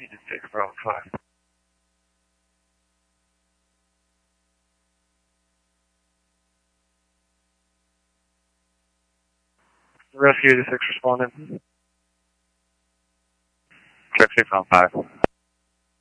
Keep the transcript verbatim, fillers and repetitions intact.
Unit six, Bravo five. Rescue Unit six responding. Check six on five.